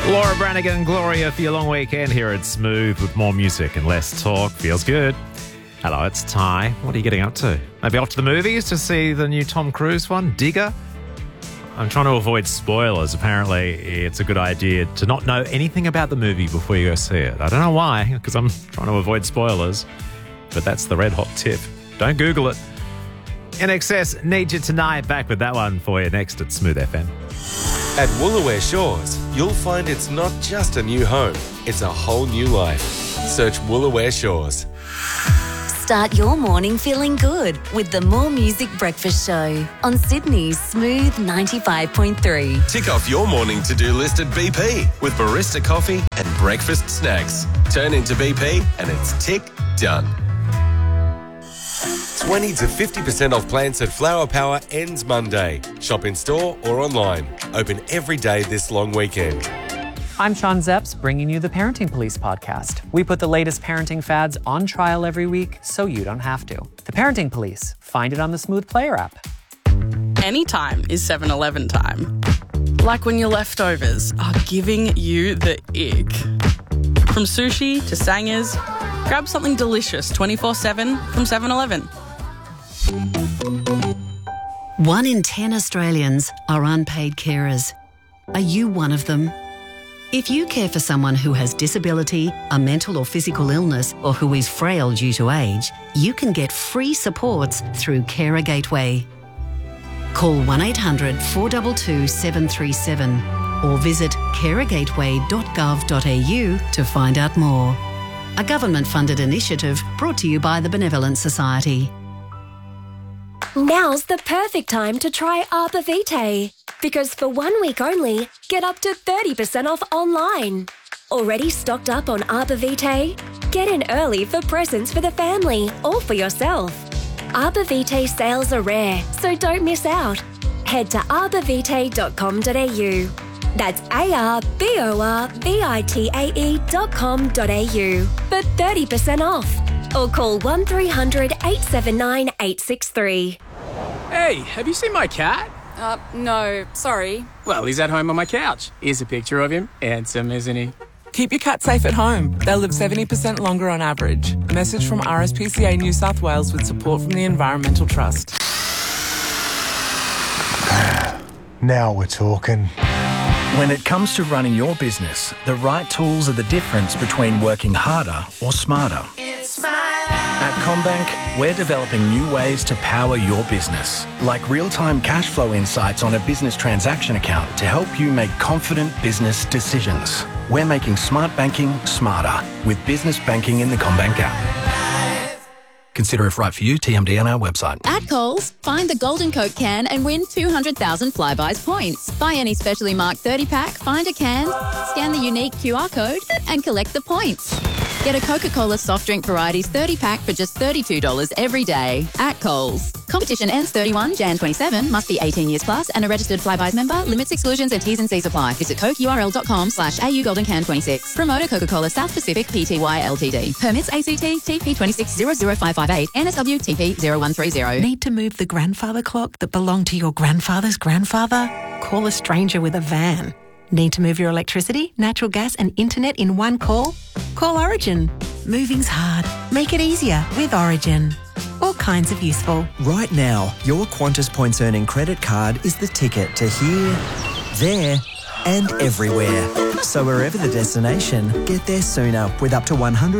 Laura Branigan, Gloria for your long weekend here at Smooth with more music and less talk. Feels good. Hello, it's Ty. What are you getting up to? Maybe off to the movies to see the new Tom Cruise one, Digger? I'm trying to avoid spoilers. Apparently, it's a good idea to not know anything about the movie before you go see it. I don't know why, because I'm trying to avoid spoilers, but that's the red hot tip. Don't Google it. INXS, Need You Tonight. Back with that one for you next at Smooth FM. At Woolaware Shores, you'll find it's not just a new home, it's a whole new life. Search Woolaware Shores. Start your morning feeling good with the More Music Breakfast Show on Sydney's Smooth 95.3. Tick off your morning to-do list at BP with barista coffee and breakfast snacks. Turn into BP and it's tick done. 20 to 50% off plants at Flower Power ends Monday. Shop in store or online. Open every day this long weekend. I'm Sean Zepps, bringing you the Parenting Police podcast. We put the latest parenting fads on trial every week so you don't have to. The Parenting Police. Find it on the Smooth Player app. Anytime is 7-Eleven time. Like when your leftovers are giving you the ick. From sushi to sangers, grab something delicious 24/7 from 7-Eleven. 1 in 10 Australians are unpaid carers. Are you one of them? If you care for someone who has disability, a mental or physical illness, or who is frail due to age, you can get free supports through Carer Gateway. Call 1-800-422-737 or visit carergateway.gov.au to find out more. A government-funded initiative brought to you by the Benevolent Society. Now's the perfect time to try Arbor Vitae, because for 1 week only, get up to 30% off online. Already stocked up on Arbor Vitae? Get in early for presents for the family or for yourself. Arbor Vitae sales are rare, so don't miss out. Head to arborvitae.com.au. That's arborvitae.com.au for 30% off. Or call 1300 879 863. Hey, have you seen my cat? No, sorry. Well, he's at home on my couch. Here's a picture of him. Handsome, isn't he? Keep your cat safe at home. They'll live 70% longer on average. A message from RSPCA New South Wales with support from the Environmental Trust. Now we're talking. When it comes to running your business, the right tools are the difference between working harder or smarter. At CommBank, we're developing new ways to power your business, like real-time cash flow insights on a business transaction account to help you make confident business decisions. We're making smart banking smarter with business banking in the CommBank app. Consider if right for you, TMD on our website. At Coles, find the Golden Coke can and win 200,000 Flybuys points. Buy any specially marked 30-pack, find a can, scan the unique QR code and collect the points. Get a Coca-Cola soft drink varieties 30-pack for just $32 every day at Coles. Competition ends 31 Jan 27, must be 18 years plus and a registered Flybuys member. Limits, exclusions and T's and C's apply. Visit cokeurl.com/AU Golden Can 26. Promoter Coca-Cola South Pacific Pty Ltd. Permits ACT TP 2600558 NSW TP 0130. Need to move the grandfather clock that belonged to your grandfather's grandfather? Call a stranger with a van. Need to move your electricity, natural gas and internet in one call? Call Origin. Moving's hard. Make it easier with Origin. All kinds of useful. Right now, your Qantas Points Earning credit card is the ticket to here, there and everywhere. So wherever the destination, get there sooner with up to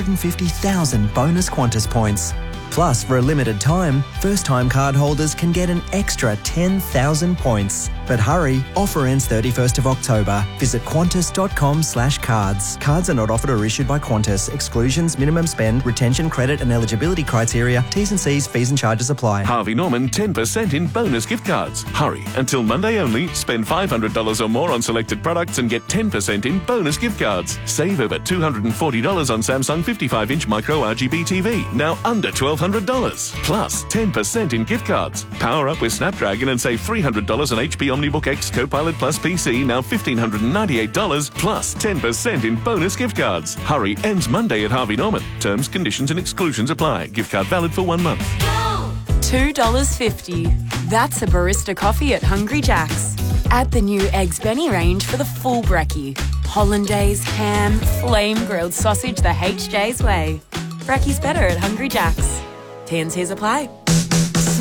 150,000 bonus Qantas points. Plus, for a limited time, first-time card holders can get an extra 10,000 points. But hurry, offer ends 31st of October. Visit qantas.com/cards. Cards are not offered or issued by Qantas. Exclusions, minimum spend, retention, credit and eligibility criteria, T's and C's, fees and charges apply. Harvey Norman 10% in bonus gift cards. Hurry, until Monday only. Spend $500 or more on selected products and get 10% in bonus gift cards. Save over $240 on Samsung 55-inch micro RGB TV, now under $1,200. Plus 10% in gift cards. Power up with Snapdragon and save $300 on HP OmniBook X Copilot Plus PC, now $1,598, plus 10% in bonus gift cards. Hurry, ends Monday at Harvey Norman. Terms, conditions and exclusions apply. Gift card valid for 1 month. $2.50. That's a barista coffee at Hungry Jack's. Add the new Eggs Benny range for the full brekkie. hollandaise, ham, flame grilled sausage the HJ's way. Brekkies better at Hungry Jack's. T&Cs apply.